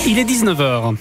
Il est 19h.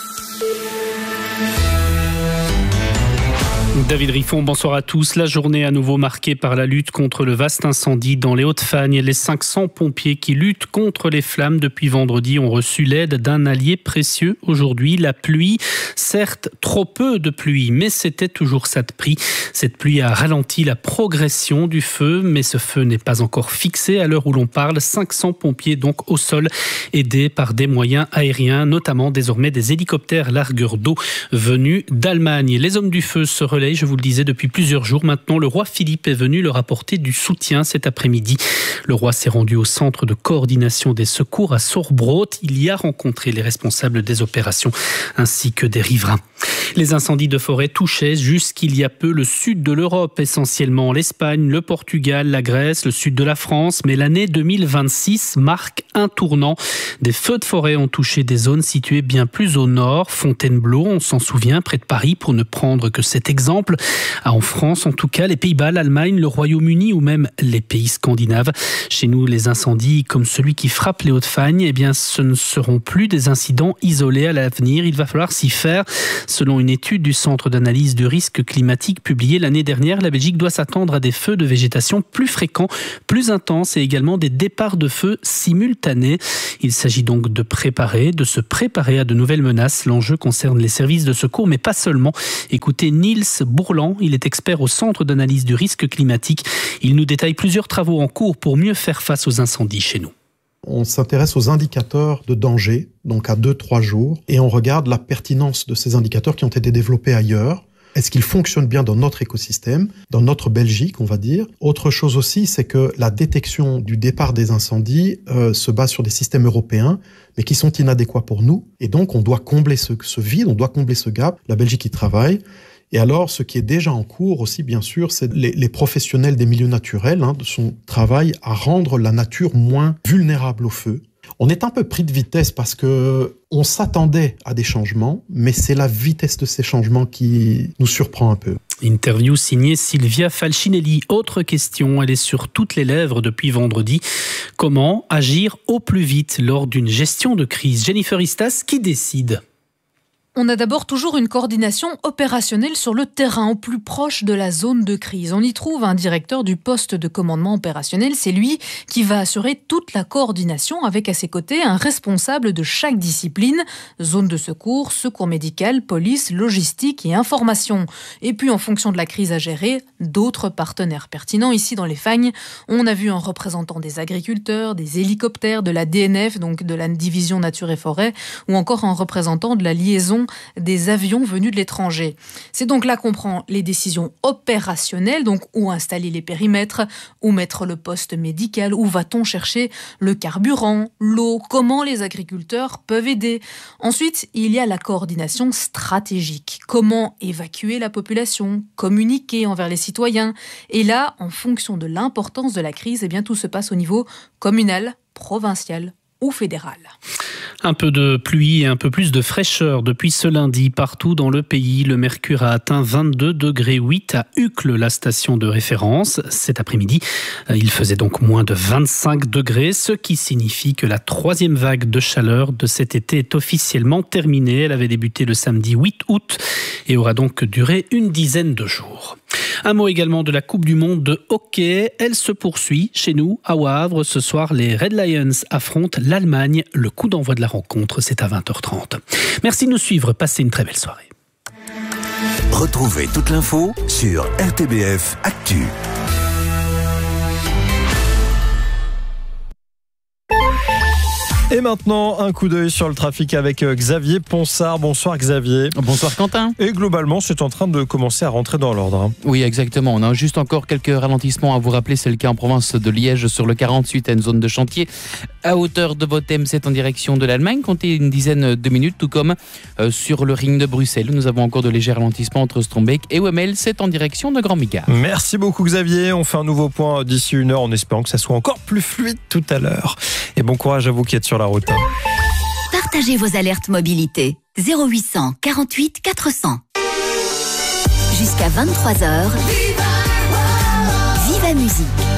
David Riffon, bonsoir à tous. La journée à nouveau marquée par la lutte contre le vaste incendie dans les Hauts-de-Fagne. Les 500 pompiers qui luttent contre les flammes depuis vendredi ont reçu l'aide d'un allié précieux aujourd'hui, la pluie. Certes, trop peu de pluie, mais c'était toujours ça de prix. Cette pluie a ralenti la progression du feu, mais ce feu n'est pas encore fixé à l'heure où l'on parle. 500 pompiers donc au sol, aidés par des moyens aériens, notamment désormais des hélicoptères largueurs d'eau venus d'Allemagne. Les hommes du feu se relaient, je vous le disais, depuis plusieurs jours maintenant. Le roi Philippe est venu leur apporter du soutien cet après-midi. Le roi s'est rendu au centre de coordination des secours à Sorbrot. Il y a rencontré les responsables des opérations ainsi que des riverains. Les incendies de forêt touchaient jusqu'il y a peu le sud de l'Europe, essentiellement l'Espagne, le Portugal, la Grèce, le sud de la France. Mais l'année 2026 marque un tournant. Des feux de forêt ont touché des zones situées bien plus au nord. Fontainebleau, on s'en souvient, près de Paris, pour ne prendre que cet exemple. En France, en tout cas, les Pays-Bas, l'Allemagne, le Royaume-Uni ou même les pays scandinaves. Chez nous, les incendies comme celui qui frappe les Hauts-de-Fagne, eh bien, ce ne seront plus des incidents isolés à l'avenir. Il va falloir s'y faire. Selon une étude du Centre d'analyse du risque climatique publiée l'année dernière, la Belgique doit s'attendre à des feux de végétation plus fréquents, plus intenses et également des départs de feux simultanés. Il s'agit donc de se préparer à de nouvelles menaces. L'enjeu concerne les services de secours, mais pas seulement. Écoutez Niels Bourlan, il est expert au Centre d'analyse du risque climatique. Il nous détaille plusieurs travaux en cours pour mieux faire face aux incendies chez nous. On s'intéresse aux indicateurs de danger, donc à 2-3 jours, et on regarde la pertinence de ces indicateurs qui ont été développés ailleurs. Est-ce qu'ils fonctionnent bien dans notre écosystème, dans notre Belgique, on va dire. Autre chose aussi, c'est que la détection du départ des incendies se base sur des systèmes européens, mais qui sont inadéquats pour nous. Et donc, on doit combler ce vide, on doit combler ce gap. La Belgique y travaille. Et alors, ce qui est déjà en cours aussi, bien sûr, c'est les professionnels des milieux naturels, de son travail à rendre la nature moins vulnérable au feu. On est un peu pris de vitesse parce que on s'attendait à des changements, mais c'est la vitesse de ces changements qui nous surprend un peu. Interview signée Sylvia Falcinelli. Autre question, elle est sur toutes les lèvres depuis vendredi. Comment agir au plus vite lors d'une gestion de crise? Jennifer Istas, qui décide? On a d'abord toujours une coordination opérationnelle sur le terrain, au plus proche de la zone de crise. On y trouve un directeur du poste de commandement opérationnel. C'est lui qui va assurer toute la coordination avec à ses côtés un responsable de chaque discipline. Zone de secours, secours médical, police, logistique et information. Et puis en fonction de la crise à gérer, d'autres partenaires pertinents. Ici dans les Fagnes, on a vu un représentant des agriculteurs, des hélicoptères, de la DNF, donc de la division nature et forêt, ou encore un représentant de la liaison des avions venus de l'étranger. C'est donc là qu'on prend les décisions opérationnelles, donc où installer les périmètres, où mettre le poste médical, où va-t-on chercher le carburant, l'eau, comment les agriculteurs peuvent aider. Ensuite, il y a la coordination stratégique. Comment évacuer la population, communiquer envers les citoyens. Et là, en fonction de l'importance de la crise, eh bien, tout se passe au niveau communal, provincial ou fédéral. Un peu de pluie et un peu plus de fraîcheur depuis ce lundi. Partout dans le pays, le mercure a atteint 22,8 degrés à Uccle, la station de référence. Cet après-midi, il faisait donc moins de 25 degrés, ce qui signifie que la troisième vague de chaleur de cet été est officiellement terminée. Elle avait débuté le samedi 8 août et aura donc duré une dizaine de jours. Un mot également de la Coupe du Monde de hockey. Elle se poursuit chez nous, à Wavre. Ce soir, les Red Lions affrontent l'Allemagne. Le coup d'envoi de la rencontre, c'est à 20h30. Merci de nous suivre. Passez une très belle soirée. Retrouvez toute l'info sur RTBF Actu. Et maintenant, un coup d'œil sur le trafic avec Xavier Ponsard. Bonsoir Xavier. Bonsoir Quentin. Et globalement, c'est en train de commencer à rentrer dans l'ordre. Oui, exactement. On a juste encore quelques ralentissements à vous rappeler. C'est le cas en province de Liège sur le 48 à une zone de chantier. À hauteur de Bothème, c'est en direction de l'Allemagne. Comptez une dizaine de minutes, tout comme sur le ring de Bruxelles. Nous avons encore de légers ralentissements entre Strombeek et Wemmel. C'est en direction de Grand Micard. Merci beaucoup Xavier. On fait un nouveau point d'ici une heure en espérant que ça soit encore plus fluide tout à l'heure. Et bon courage à vous qui êtes sur la route. Partagez vos alertes mobilité. 0800 48 400. Jusqu'à 23h. Viva Musique.